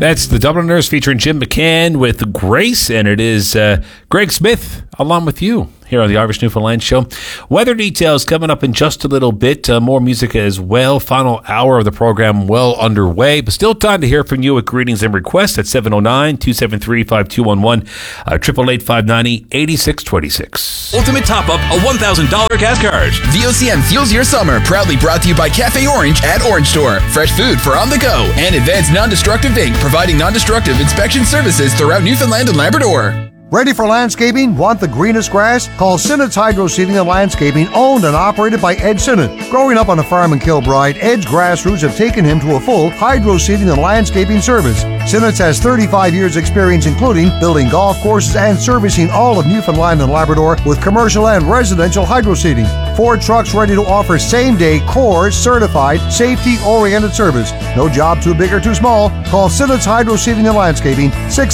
That's the Dubliners featuring Jim McCann with Grace, and it is Greg Smith along with you here on the Irish Newfoundland Show. Weather details coming up in just a little bit. More music as well. Final hour of the program well underway, but still time to hear from you with greetings and requests at 709-273-5211, 888-590-8626. Ultimate Top-Up, a $1,000 gas card. VOCM fuels your summer. Proudly brought to you by Cafe Orange at Orange Store. Fresh food for on the go. And Advanced Non-Destructive Inc., providing non-destructive inspection services throughout Newfoundland and Labrador. Ready for landscaping? Want the greenest grass? Call Sinnott's Hydro Seeding and Landscaping, owned and operated by Ed Sinnott. Growing up on a farm in Kilbride, Ed's grassroots have taken him to a full hydro seeding and landscaping service. Sinnott's has 35 years experience, including building golf courses and servicing all of Newfoundland and Labrador with commercial and residential hydro seeding. 4 trucks ready to offer same-day core certified, safety-oriented service. No job too big or too small. Call Sinnott's Hydro Seeding and Landscaping,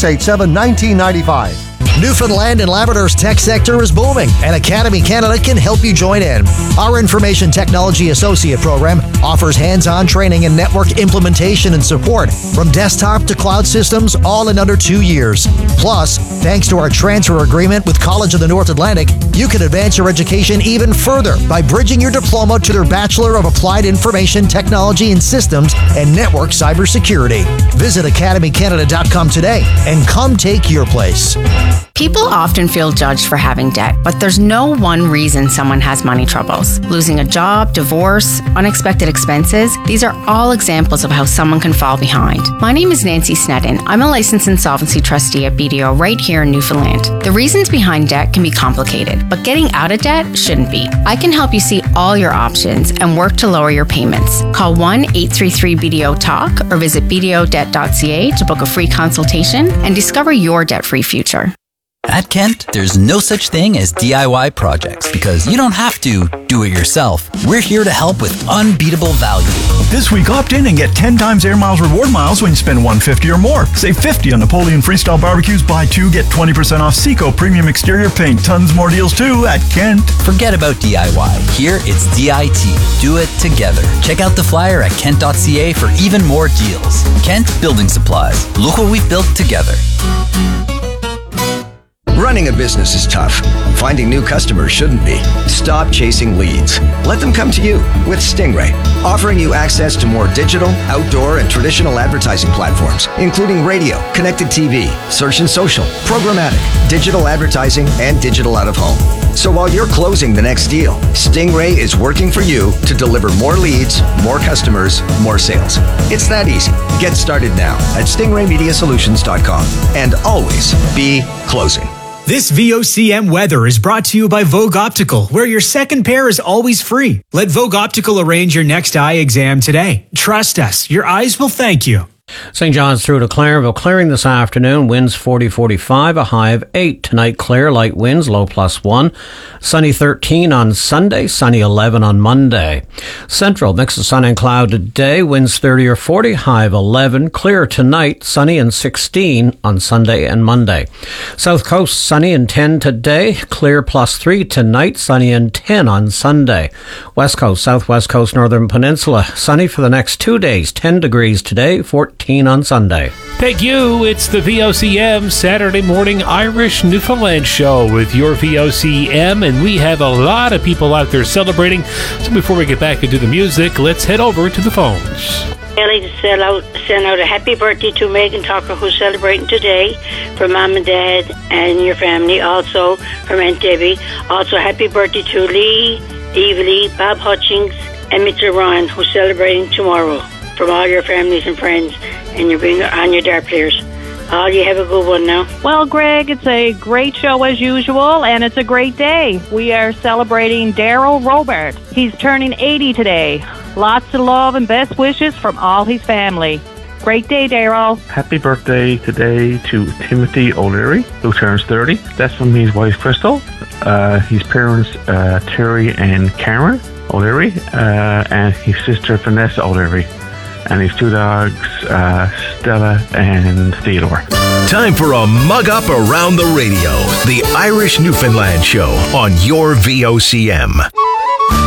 687-1995. Newfoundland and Labrador's tech sector is booming, and Academy Canada can help you join in. Our Information Technology Associate program offers hands-on training in network implementation and support, from desktop to cloud systems, all in under 2 years. Plus, thanks to our transfer agreement with College of the North Atlantic, you can advance your education even further by bridging your diploma to their Bachelor of Applied Information Technology and Systems and Network Cybersecurity. Visit academycanada.com today and come take your place. People often feel judged for having debt, but there's no one reason someone has money troubles. Losing a job, divorce, unexpected expenses, these are all examples of how someone can fall behind. My name is Nancy Sneddon. I'm a licensed insolvency trustee at BDO right here in Newfoundland. The reasons behind debt can be complicated, but getting out of debt shouldn't be. I can help you see all your options and work to lower your payments. Call 1-833-BDO-TALK or visit bdodebt.ca to book a free consultation and discover your debt-free future. At Kent, there's no such thing as DIY projects because you don't have to do it yourself. We're here to help with unbeatable value. This week, opt in and get 10 times Air Miles reward miles when you spend $150 or more. Save $50 on Napoleon Freestyle Barbecues. Buy 2, get 20% off Seco Premium Exterior Paint. Tons more deals too at Kent. Forget about DIY. Here, it's DIT. Do it together. Check out the flyer at kent.ca for even more deals. Kent Building Supplies. Look what we've built together. Running a business is tough. Finding new customers shouldn't be. Stop chasing leads. Let them come to you with Stingray, offering you access to more digital, outdoor, and traditional advertising platforms, including radio, connected TV, search and social, programmatic, digital advertising, and digital out-of-home. So while you're closing the next deal, Stingray is working for you to deliver more leads, more customers, more sales. It's that easy. Get started now at stingraymediasolutions.com and always be closing. This VOCM weather is brought to you by Vogue Optical, where your second pair is always free. Let Vogue Optical arrange your next eye exam today. Trust us, your eyes will thank you. St. John's through to Clareville, clearing this afternoon, winds 40-45, a high of 8. Tonight, clear, light winds, low +1. Sunny 13 on Sunday, sunny 11 on Monday. Central, mix of sun and cloud today, winds 30 or 40, high of 11. Clear tonight, sunny and 16 on Sunday and Monday. South Coast, sunny and 10 today, clear +3 tonight, sunny and 10 on Sunday. West Coast, Southwest Coast, Northern Peninsula, sunny for the next 2 days, 10 degrees today, 14 on Sunday. Thank you. It's the VOCM Saturday morning Irish Newfoundland show with your VOCM, and we have a lot of people out there celebrating. So before we get back into the music, let's head over to the phones. I'd like to send out a happy birthday to Megan Tucker, who's celebrating today, for Mom and Dad and your family, also from Aunt Debbie. Also, happy birthday to Lee, Eva Lee, Bob Hutchings, and Mr. Ron, who's celebrating tomorrow. From all your families and friends, and you're being on your dart players. All you have a good one now. Well, Greg, it's a great show as usual, and it's a great day. We are celebrating Daryl Robert. He's turning 80 today. Lots of love and best wishes from all his family. Great day, Daryl. Happy birthday today to Timothy O'Leary, who turns 30. That's from his wife, Crystal. His parents, Terry and Karen O'Leary, and his sister, Vanessa O'Leary. And his 2 dogs, Stella and Theodore. Time for a mug up around the radio. The Irish Newfoundland Show on your VOCM.